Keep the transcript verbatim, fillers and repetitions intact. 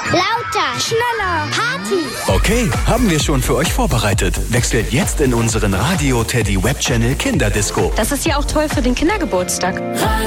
Lauter, schneller, Party. Okay, haben wir schon für euch vorbereitet. Wechselt jetzt in unseren Radio Teddy Webchannel Kinderdisco. Das ist ja auch toll für den Kindergeburtstag.